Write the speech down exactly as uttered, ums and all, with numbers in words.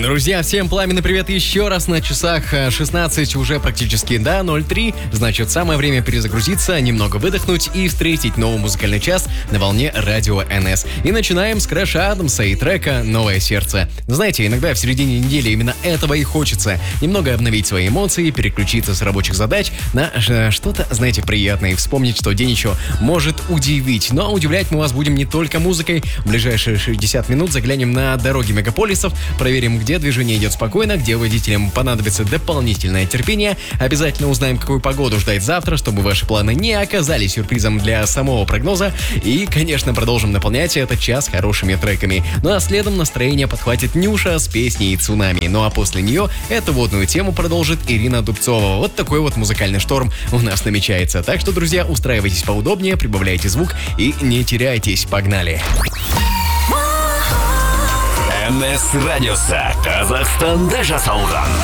Друзья, всем пламенный привет еще раз. На часах шестнадцать уже практически, да, ноль три. Значит, самое время перезагрузиться, немного выдохнуть и встретить новый музыкальный час на волне Радио эн эс. И начинаем с Крэша Адамса и трека «Новое сердце». Знаете, иногда в середине недели именно этого и хочется. Немного обновить свои эмоции, переключиться с рабочих задач на что-то, знаете, приятное. И вспомнить, что день еще может удивить. Но удивлять мы вас будем не только музыкой. В ближайшие шестьдесят минут заглянем на дороги мегаполисов, проверим, где движение идет спокойно, где водителям понадобится дополнительное терпение. Обязательно узнаем, какую погоду ждать завтра, чтобы ваши планы не оказались сюрпризом для самого прогноза. И, конечно, продолжим наполнять этот час хорошими треками. Ну а следом настроение подхватит Нюша с песней «Цунами». Ну а после нее эту водную тему продолжит Ирина Дубцова. Вот такой вот музыкальный шторм у нас намечается. Так что, друзья, устраивайтесь поудобнее, прибавляйте звук и не теряйтесь. Погнали! эн эс радиосы Казахстанда жасалған.